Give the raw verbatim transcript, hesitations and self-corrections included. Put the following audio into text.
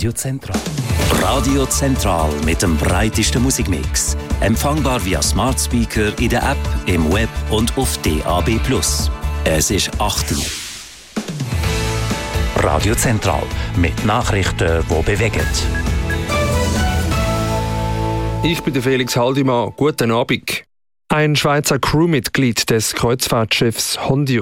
Radio Zentral. Radio Zentral mit dem breitesten Musikmix. Empfangbar via Smart Speaker in der App, im Web und auf D A B plus. Es ist acht Uhr. Radio Zentral mit Nachrichten, die bewegen. Ich bin der Felix Haldimann. Guten Abend. Ein Schweizer Crewmitglied des Kreuzfahrtschiffs Hondius